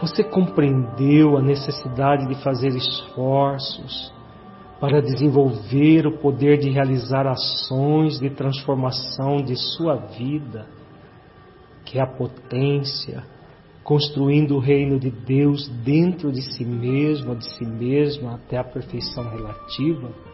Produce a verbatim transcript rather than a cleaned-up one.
Você compreendeu a necessidade de fazer esforços para desenvolver o poder de realizar ações de transformação de sua vida, que é a potência, construindo o reino de Deus dentro de si mesmo, de si mesma, até a perfeição relativa?